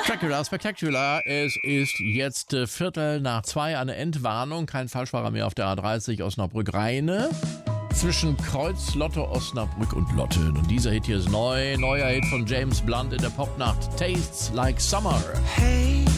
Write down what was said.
Spectacular, Spectacular. Es ist jetzt 1:15, eine Endwarnung. Kein Falschfahrer mehr auf der A30 Osnabrück-Rheine. Zwischen Kreuz, Lotte, Osnabrück und Lotten. Und dieser Hit hier ist neu. Neuer Hit von James Blunt in der Popnacht. Tastes Like Summer. Hey.